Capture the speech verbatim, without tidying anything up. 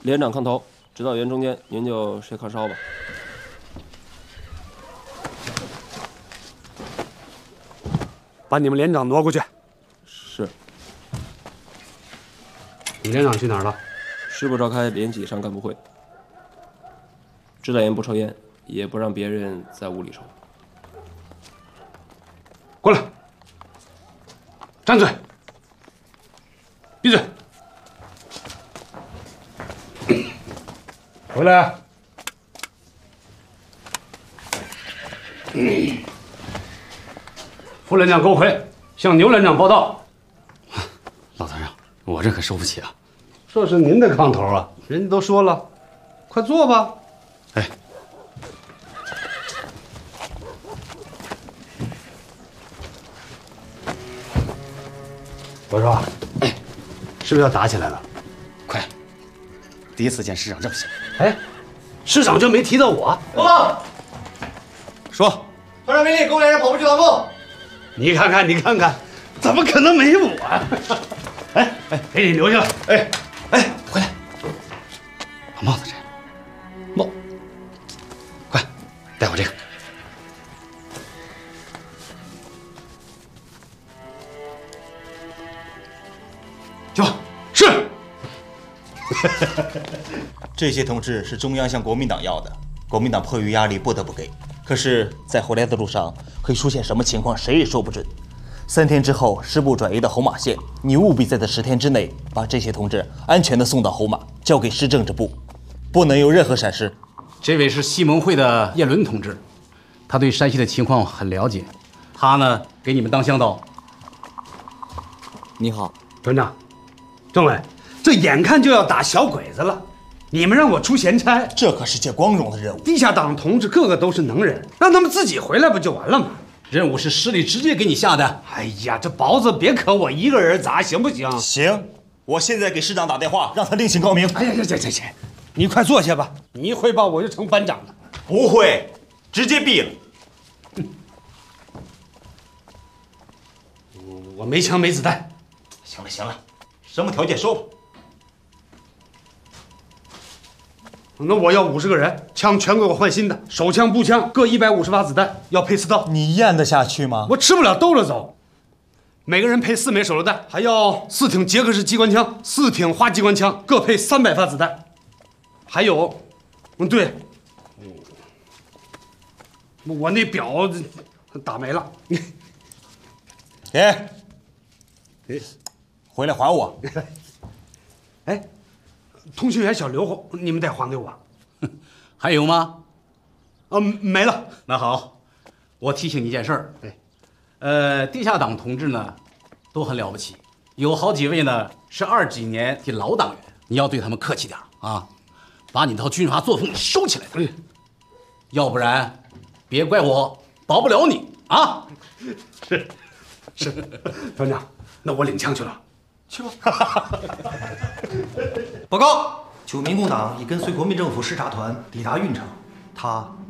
连长看头，指导员中间，您就谁看梢吧。 把你们连长挪过去。 是。 你连长去哪儿了？ 师部召开连级上干部会，指导员不抽烟，也不让别人在屋里抽。 过来，张嘴，闭嘴。 回来！副连长给我回，向牛连长报道。 老团长，我这可受不起啊！ 这是您的炕头啊，人家都说了，快坐吧。 哎， 我说，哎，是不是要打起来了？ 快！第一次见师长这么凶。 哎，师长就没提到我。 报告， 说， 团长命令，给我连长跑步去防控。 你看看，你看看，怎么可能没我啊？哎哎，给你留下了。 哎哎，回来，把帽子摘了。帽，快，戴我这个。 去吧。是。 这些同志是中央向国民党要的，国民党迫于压力不得不给。可是，在回来的路上会出现什么情况，谁也说不准。三天之后，师部转移到侯马县，你务必在这十天之内把这些同志安全地送到侯马，交给师政治部，不能有任何闪失。 这位是西盟会的叶伦同志，他对山西的情况很了解，他呢给你们当向导。 你好， 团长，政委。 这眼看就要打小鬼子了，你们让我出闲差， 这可是件光荣的任务。 地下党同志个个都是能人，让他们自己回来不就完了吗？ 任务是师里直接给你下的。 哎呀，这包子别可我一个人砸，行不行？ 行，我现在给师长打电话，让他另请高明。 哎呀呀，这这这，你快坐下吧，你一汇报我就成班长了。 不会，直接毙了。 嗯，我没枪没子弹。 行了行了，什么条件说吧。 那我要五十个人，枪全给我换新的，手枪、步枪各一百五十发子弹，要配四套。 你咽得下去吗？ 我吃不了兜着走。每个人配四枚手榴弹，还要四挺捷克式机关枪、四挺花机关枪，各配三百发子弹。还有，嗯，对，我那表打没了。 给，回来还我。 哎。 通讯员小刘，你们得还给我。 还有吗？ 啊，没了。 那好，我提醒你一件事儿。 对， 呃，地下党同志呢，都很了不起，有好几位呢是二几年的老党员，你要对他们客气点啊，把你那套军阀作风收起来。嗯，要不然，别怪我保不了你啊。 是，是，团长，那我领枪去了。 去吧。报告，就民共党已跟随国民政府视察团抵达运城，他